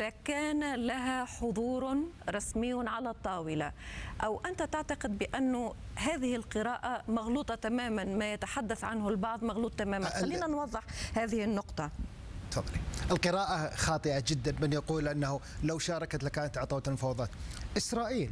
إذا كان لها حضور رسمي على الطاولة، أو أنت تعتقد بأن هذه القراءة مغلوطة تماما، ما يتحدث عنه البعض مغلوط تماما؟ خلينا نوضح هذه النقطة. تفضلي. القراءة خاطئة جدا من يقول أنه لو شاركت لكانت أعطوت المفاوضات. إسرائيل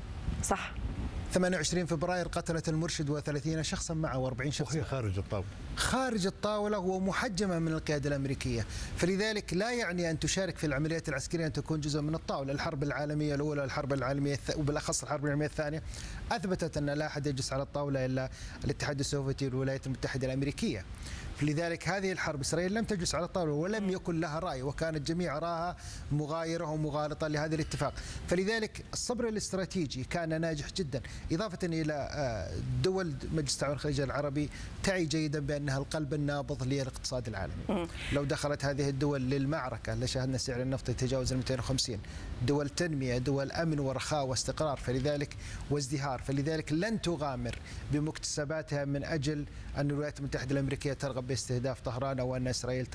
صح 28 فبراير قتلت المرشد و30 شخصا معه و40 شخصا، وهي خارج الطاولة، خارج الطاولة ومحجمة من القيادة الأمريكية. فلذلك لا يعني أن تشارك في العمليات العسكرية أن تكون جزء من الطاولة. الحرب العالمية الأولى والحرب العالمية وبالأخص الحرب العالمية الثانية أثبتت أن لا أحد يجلس على الطاولة إلا الاتحاد السوفيتي والولايات المتحدة الأمريكية. لذلك هذه الحرب إسرائيل لم تجلس على الطاولة ولم يكن لها رأي، وكانت جميع آراءها مغايرة ومغالطة لهذا الاتفاق. فلذلك الصبر الاستراتيجي كان ناجح جدا، إضافة إلى دول مجلس التعاون الخليجي العربي تعي جيدا بأنها القلب النابض للاقتصاد العالمي. لو دخلت هذه الدول للمعركة لشاهدنا سعر النفط يتجاوز 250. دول تنمية، دول أمن ورخاء واستقرار وازدهار. فلذلك لن تغامر بمكتسباتها من أجل أن الولايات المتحدة الأمريكية ترغب باستهداف طهران، أو أن إسرائيل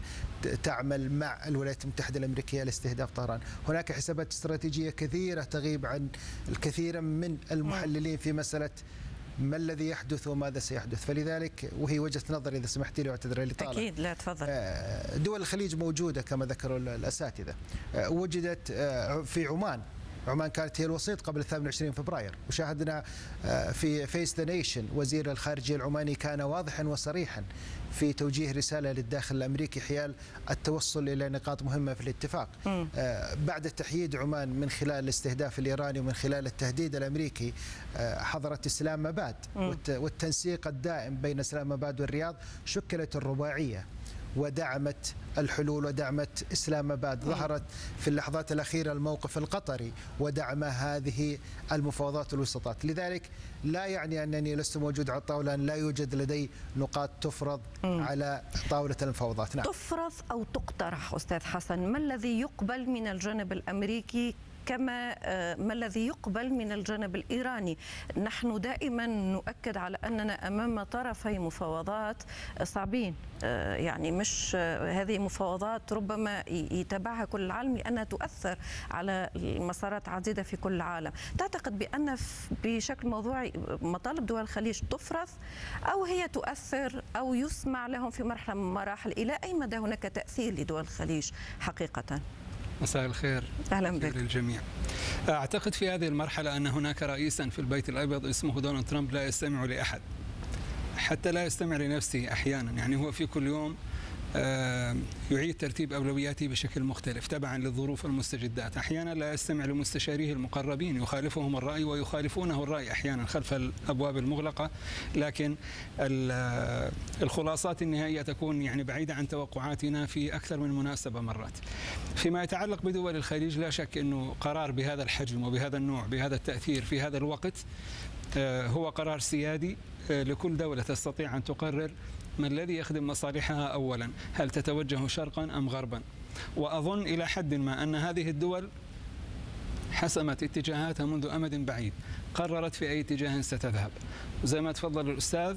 تعمل مع الولايات المتحدة الأمريكية لاستهداف طهران. هناك حسابات استراتيجية كثيرة تغيب عن الكثير من المحللين في مسألة ما الذي يحدث وماذا سيحدث. فلذلك وهي وجهة نظر إذا سمحتي لي واعتذر لي طالع. أكيد لا تفضل. دول الخليج موجودة كما ذكروا الأساتذة، وجدت في عمان كانت هي الوسيط قبل 28 فبراير، وشاهدنا في فيس ذا نيشن وزير الخارجية العماني كان واضحا وصريحا في توجيه رسالة للداخل الأمريكي حيال التوصل إلى نقاط مهمة في الاتفاق. بعد تحييد عمان من خلال الاستهداف الإيراني ومن خلال التهديد الأمريكي، حضرت إسلام آباد والتنسيق الدائم بين إسلام آباد والرياض، شكلت الرباعية ودعمت الحلول ودعمت إسلام آباد. ظهرت في اللحظات الأخيرة الموقف القطري ودعم هذه المفاوضات والوساطات. لذلك لا يعني أنني لست موجود على الطاولة، أن لا يوجد لدي نقاط تفرض على طاولة المفاوضات. نعم. تفرض أو تقترح أستاذ حسن، ما الذي يقبل من الجانب الأمريكي كما ما الذي يقبل من الجانب الإيراني؟ نحن دائما نؤكد على أننا أمام طرفي مفاوضات صعبين، يعني مش هذه مفاوضات ربما يتابعها كل العالم لأنها تؤثر على مسارات عديدة في كل العالم. تعتقد بأن بشكل موضوعي مطالب دول الخليج تفرض، أو هي تؤثر أو يسمع لهم في مرحلة من المراحل؟ إلى أي مدى هناك تأثير لدول الخليج حقيقة؟ مساء الخير. أهلا بك. للجميع. أعتقد في هذه المرحلة أن هناك رئيسا في البيت الأبيض اسمه دونالد ترامب لا يستمع لأحد، حتى لا يستمع لنفسه أحيانا. يعني هو في كل يوم يعيد ترتيب أولوياته بشكل مختلف تبعا للظروف والمستجدات. أحيانا لا يستمع لمستشاريه المقربين، يخالفهم الرأي ويخالفونه الرأي أحيانا خلف الأبواب المغلقة، لكن الخلاصات النهائية تكون يعني بعيدة عن توقعاتنا في أكثر من مناسبة مرات. فيما يتعلق بدول الخليج لا شك أنه قرار بهذا الحجم وبهذا النوع بهذا التأثير في هذا الوقت هو قرار سيادي لكل دولة تستطيع أن تقرر ما الذي يخدم مصالحها أولا، هل تتوجه شرقا أم غربا. وأظن إلى حد ما أن هذه الدول حسمت اتجاهاتها منذ أمد بعيد، قررت في أي اتجاه ستذهب. وزي ما تفضل الأستاذ،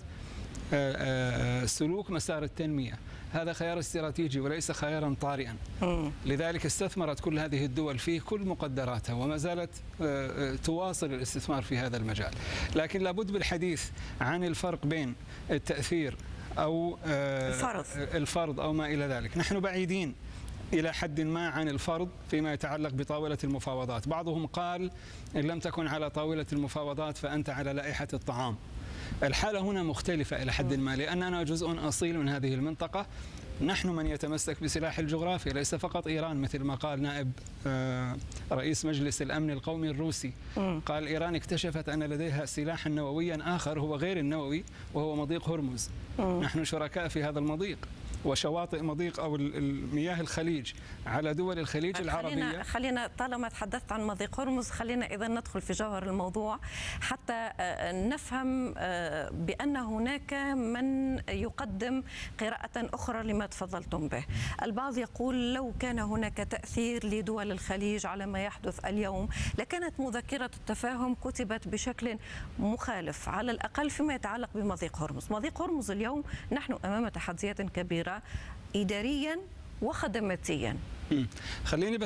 سلوك مسار التنمية هذا خيار استراتيجي وليس خيارا طارئا. لذلك استثمرت كل هذه الدول فيه كل مقدراتها وما زالت تواصل الاستثمار في هذا المجال. لكن لابد بالحديث عن الفرق بين التأثير أو الفرض أو ما إلى ذلك. نحن بعيدين إلى حد ما عن الفرض فيما يتعلق بطاولة المفاوضات. بعضهم قال إن لم تكن على طاولة المفاوضات فأنت على لائحة الطعام. الحالة هنا مختلفة إلى حد ما، لأننا جزء أصيل من هذه المنطقة. نحن من يتمسك بسلاح الجغرافيا، ليس فقط إيران، مثل ما قال نائب رئيس مجلس الأمن القومي الروسي. قال إيران اكتشفت أن لديها سلاحا نوويا آخر هو غير النووي وهو مضيق هرمز. نحن شركاء في هذا المضيق، وشواطئ مضيق أو المياه الخليج على دول الخليج العربية. خلينا طالما تحدثت عن مضيق هرمز خلينا إذا ندخل في جوهر الموضوع حتى نفهم بأن هناك من يقدم قراءة أخرى لما تفضلتم به. البعض يقول لو كان هناك تأثير لدول الخليج على ما يحدث اليوم لكانت مذكرة التفاهم كتبت بشكل مخالف، على الأقل فيما يتعلق بمضيق هرمز. مضيق هرمز اليوم نحن أمام تحديات كبيرة إداريا وخدماتيا. خليني